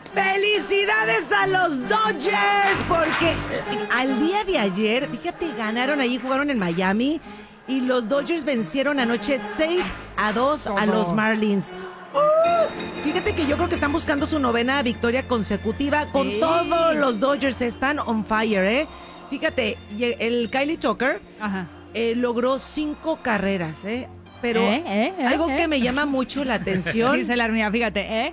¡Felicidades a los Dodgers! Porque al día de ayer, fíjate, ganaron allí, jugaron en Miami y los Dodgers vencieron anoche 6-2 a los Marlins. Fíjate que yo creo que están buscando su 9ª victoria consecutiva con todos los Dodgers. Están on fire, ¿eh? Fíjate, el Kyle Tucker logró 5 carreras, ¿eh? Pero algo que me llama mucho la atención. Dice la armía, fíjate,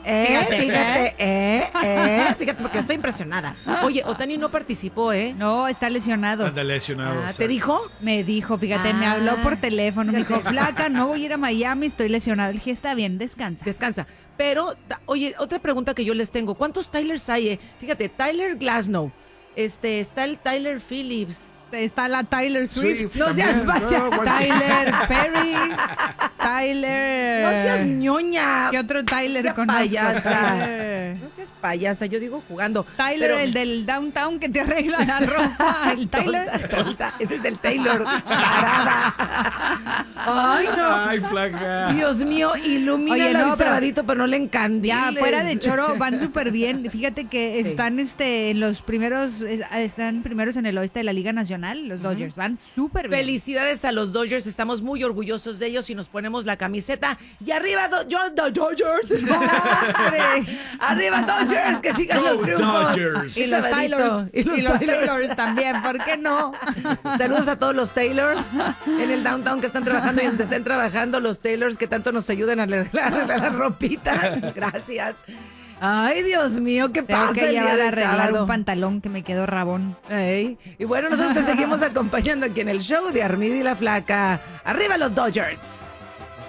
fíjate, porque estoy impresionada. Oye, Ohtani no participó, ¿eh? No, está lesionado. Anda lesionado. ¿Te dijo? Me dijo, fíjate, me habló por teléfono. Me dijo, flaca, no voy a ir a Miami, estoy lesionado. Le dije, está bien, descansa. Descansa. Pero, oye, otra pregunta que yo les tengo. ¿Cuántos Tylers hay? Fíjate, Tyler Glasnow. Está el Tyler Phillips. Está la Taylor Swift. No seas payaso. Tyler Perry. Tyler. No seas ñoña. ¿Qué otro Tyler no seas conozco? payasa. Tyler. No seas payasa, yo digo jugando. Tyler, el del downtown que te arregla la ropa. El Tyler. Tonta. Ese es el Taylor. Parada. Ay, no. Ay, flaca. Dios mío, ilumina el sabadito, pero no le encandiles. Ya, fuera de choro, van súper bien. Fíjate que están en los primeros, están primeros en el oeste de la Liga Nacional. Los Dodgers van súper bien. Felicidades a los Dodgers, estamos muy orgullosos de ellos y nos ponemos la camiseta. Y arriba Dodgers. Arriba Dodgers, que sigan los triunfos. Dodgers. Y los Taylors. Y los Taylors también, ¿por qué no? Saludos a todos los Taylors en el downtown que están trabajando y donde estén trabajando los Taylors que tanto nos ayudan a arreglar la ropita. Gracias. Ay, Dios mío, ¿qué pasa? Tengo que llevar a arreglar sábado? un pantalón que me quedó rabón. Ey. Y bueno, nosotros te seguimos acompañando aquí en el show de Armida y la Flaca. ¡Arriba los Dodgers!